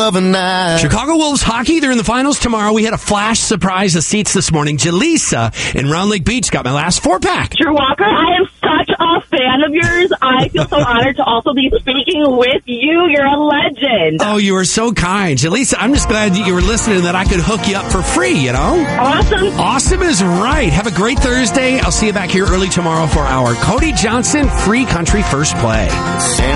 of a night. Chicago Wolves hockey, they're in the finals tomorrow. We had a flash surprise of seats this morning. Jaleesa in Round Lake Beach got my last 4-pack. Drew Walker, I am such a fan of yours. I feel so honored to also be speaking with you. You're a legend. Oh, you are so kind. Jaleesa, I'm just glad that you were listening, that I could hook you up for free, you know? Awesome. Awesome is right. Have a great Thursday. I'll see you back here early tomorrow for our Cody Johnson Free Country First Play.